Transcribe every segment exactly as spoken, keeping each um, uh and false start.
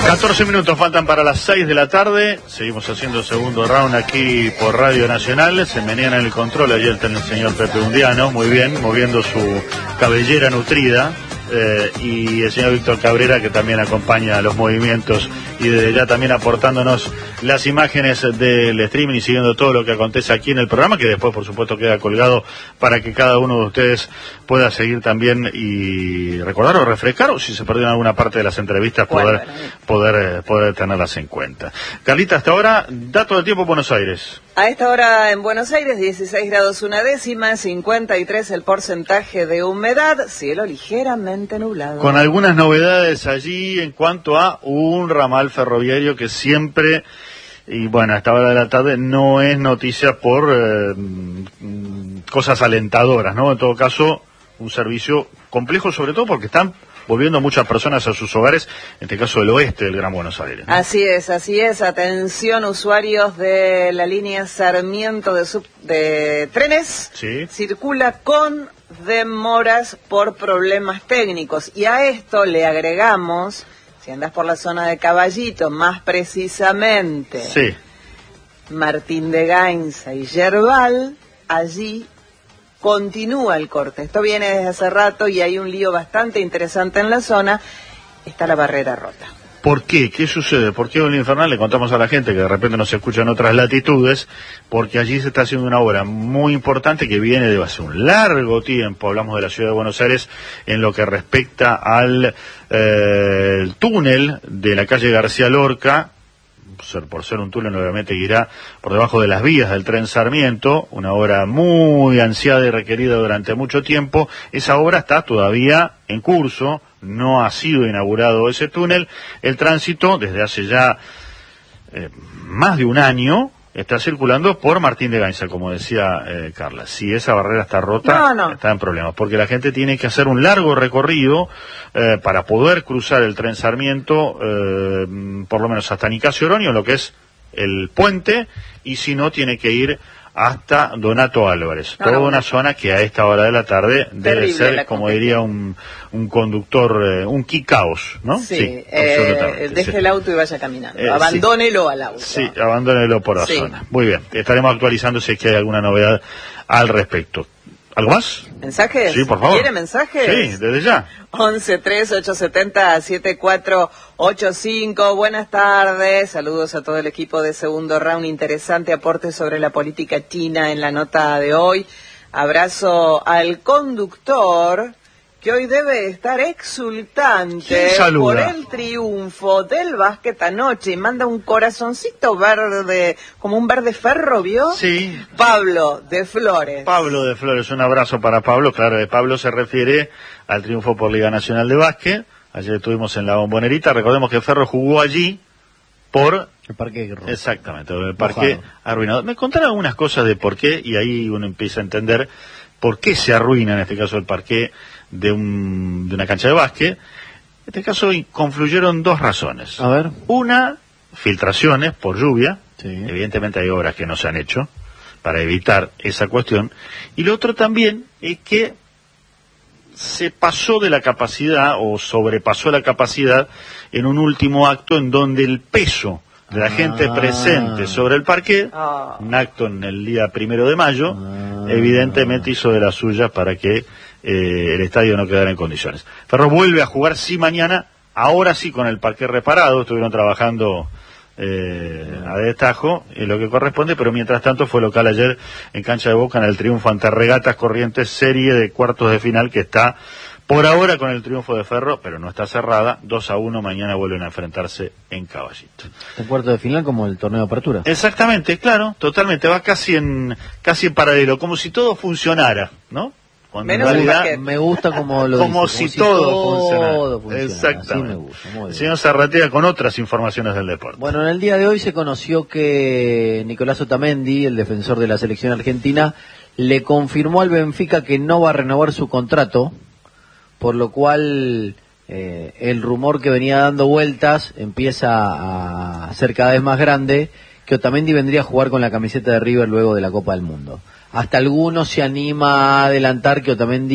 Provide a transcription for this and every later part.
catorce minutos faltan para las seis de la tarde. Seguimos haciendo segundo round aquí por Radio Nacional. Se menean en el control allí el, el señor Pepe Undiano, muy bien, moviendo su cabellera nutrida. Eh, y el señor Víctor Cabrera, que también acompaña los movimientos y desde ya también aportándonos las imágenes del streaming y siguiendo todo lo que acontece aquí en el programa, que después por supuesto queda colgado para que cada uno de ustedes pueda seguir también y recordar o refrescar, o si se perdieron alguna parte de las entrevistas, poder bueno, bueno. poder poder tenerlas en cuenta. Carlita, hasta ahora, dato del tiempo en Buenos Aires. A esta hora en Buenos Aires, dieciséis grados una décima, cincuenta y tres el porcentaje de humedad, cielo ligeramente nublado. Con algunas novedades allí en cuanto a un ramal ferroviario que siempre, y bueno, a esta hora de la tarde no es noticia por eh, cosas alentadoras, ¿no? En todo caso, un servicio complejo, sobre todo porque están volviendo muchas personas a sus hogares, en este caso del oeste del Gran Buenos Aires, ¿no? Así es, así es. Atención, usuarios de la línea Sarmiento de, sub, de trenes. Sí. Circula con demoras por problemas técnicos. Y a esto le agregamos, si andas por la zona de Caballito, más precisamente, sí, Martín de Gainza y Yerbal, allí continúa el corte. Esto viene desde hace rato y hay un lío bastante interesante en la zona. Está la barrera rota. ¿Por qué? ¿Qué sucede? ¿Por qué un infernal? Le contamos a la gente que de repente no se escucha en otras latitudes, porque allí se está haciendo una obra muy importante que viene de hace un largo tiempo. Hablamos de la ciudad de Buenos Aires en lo que respecta al eh, el túnel de la calle García Lorca. Por ser un túnel, obviamente irá por debajo de las vías del tren Sarmiento, una obra muy ansiada y requerida durante mucho tiempo. Esa obra está todavía en curso, no ha sido inaugurado ese túnel. El tránsito, desde hace ya eh, más de un año, está circulando por Martín de Gainza, como decía eh, Carla. Si esa barrera está rota, no, no. está en problemas, porque la gente tiene que hacer un largo recorrido eh, para poder cruzar el tren Sarmiento, eh, por lo menos hasta Nicasio Oroño, lo que es el puente, y si no, tiene que ir hasta Donato Álvarez. No, Toda no, una no. zona que a esta hora de la tarde debe Terrible ser, como diría un, un conductor, eh, un Kikaos, ¿no? Sí, sí eh, absolutamente. deje sí. el auto y vaya caminando. Eh, Abandónelo sí. al auto. Sí, abandónelo por la sí. zona. Muy bien, estaremos actualizando si es que hay alguna novedad al respecto. ¿Algo más? ¿Mensajes? Sí, por favor. ¿Quiere mensajes? Sí, desde ya. once tres ocho siete cero siete cuatro ocho cinco. Buenas tardes. Saludos a todo el equipo de Segundo Round. Interesante aporte sobre la política china en la nota de hoy. Abrazo al conductor, que hoy debe estar exultante por el triunfo del básquet anoche, y manda un corazoncito verde, como un verde ferro, ¿vio? Sí. Pablo de Flores. Pablo de Flores, un abrazo para Pablo. Claro, de Pablo se refiere al triunfo por Liga Nacional de Básquet. Ayer estuvimos en la Bombonerita. Recordemos que Ferro jugó allí por el parque. Exactamente, el parque arruinado. Me contaron algunas cosas de por qué, y ahí uno empieza a entender por qué se arruina, en este caso, el parque de, un, de una cancha de básquet. En este caso confluyeron dos razones. A ver. Una, filtraciones por lluvia. Sí. Evidentemente hay obras que no se han hecho para evitar esa cuestión. Y lo otro también es que se pasó de la capacidad o sobrepasó la capacidad en un último acto en donde el peso de la ah. gente presente sobre el parque, ah. un acto en el día primero de mayo, ah. evidentemente hizo de las suyas para que eh, el estadio no quedara en condiciones. Ferro vuelve a jugar sí mañana, ahora sí con el parque reparado. Estuvieron trabajando eh, a destajo en lo que corresponde, pero mientras tanto fue local ayer en cancha de Boca en el triunfo ante Regatas Corrientes, serie de cuartos de final que está por ahora con el triunfo de Ferro, pero no está cerrada. Dos a uno, mañana vuelven a enfrentarse en Caballito. Un cuarto de final como el torneo de apertura. Exactamente, claro, totalmente, va casi en casi en paralelo, como si todo funcionara, ¿no? Cuando Menos en realidad, que me gusta como lo como, dice, si, como si todo, todo funcionara. funcionara. Exactamente. Así me gusta, muy bien. El señor Zarratea con otras informaciones del deporte. Bueno, en el día de hoy se conoció que Nicolás Otamendi, el defensor de la selección argentina, le confirmó al Benfica que no va a renovar su contrato, por lo cual eh, el rumor que venía dando vueltas empieza a ser cada vez más grande, que Otamendi vendría a jugar con la camiseta de River luego de la Copa del Mundo. Hasta algunos se anima a adelantar que Otamendi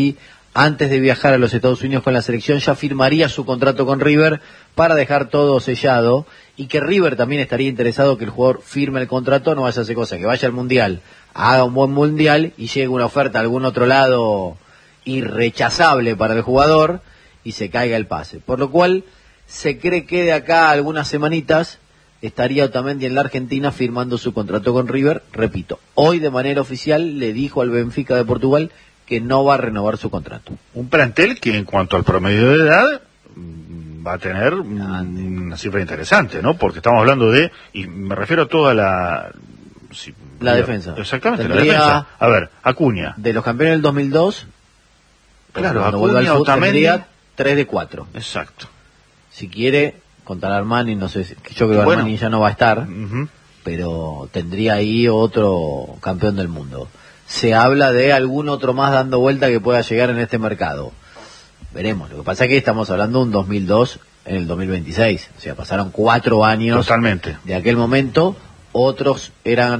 antes de viajar a los Estados Unidos con la selección, ya firmaría su contrato con River para dejar todo sellado, y que River también estaría interesado que el jugador firme el contrato, no vaya a hacer cosa, que vaya al Mundial, haga un buen Mundial y llegue una oferta a algún otro lado irrechazable para el jugador y se caiga el pase. Por lo cual se cree que de acá a algunas semanitas estaría Otamendi en la Argentina firmando su contrato con River. Repito, hoy de manera oficial le dijo al Benfica de Portugal que no va a renovar su contrato. Un plantel que en cuanto al promedio de edad va a tener una cifra interesante, ¿no? Porque estamos hablando de, y me refiero a toda la... Si, la defensa. Exactamente, la defensa. A ver, Acuña. De los campeones del dos mil dos, claro, cuando vuelva al Acuña, fútbol, Otamendi, tendría tres de cuatro. Exacto. Si quiere, contar a Armani, no sé, yo creo que bueno, Armani ya no va a estar, uh-huh. pero tendría ahí otro campeón del mundo. Se habla de algún otro más dando vuelta que pueda llegar en este mercado. Veremos. Lo que pasa es que estamos hablando de un dos mil dos en el dos mil veintiséis. O sea, pasaron cuatro años. Totalmente. De aquel momento. Otros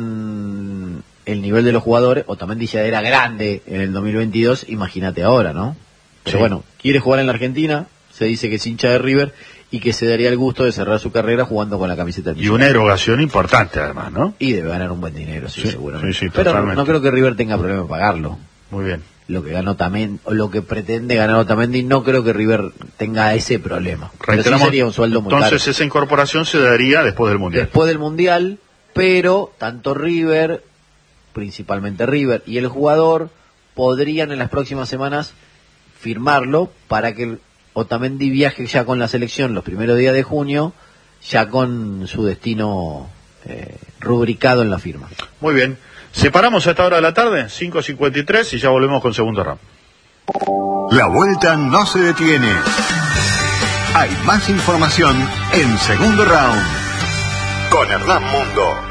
eran el nivel de los jugadores. Otamendi ya era grande en el dos mil veintidós. Imagínate ahora, ¿no? Pero sí. Bueno, quiere jugar en la Argentina. Se dice que es hincha de River y que se daría el gusto de cerrar su carrera jugando con la camiseta de Y una erogación importante además, ¿no? Y debe ganar un buen dinero, sí, sí seguramente. Sí, sí, pero totalmente. No creo que River tenga problema en pagarlo. Muy bien. Lo que ganó Otamendi, o lo que pretende ganar Otamendi, no creo que River tenga ese problema. Pero sí sería un sueldo muy entonces caro. Esa incorporación se daría después del Mundial. Después del Mundial, pero tanto River, principalmente River, y el jugador podrían en las próximas semanas firmarlo para que Otamendi viaje ya con la selección los primeros días de junio, ya con su destino eh, rubricado en la firma. Muy bien. Separamos a esta hora de la tarde, cinco cincuenta y tres, y ya volvemos con segundo round. La vuelta no se detiene. Hay más información en segundo round con Hernán Mundo.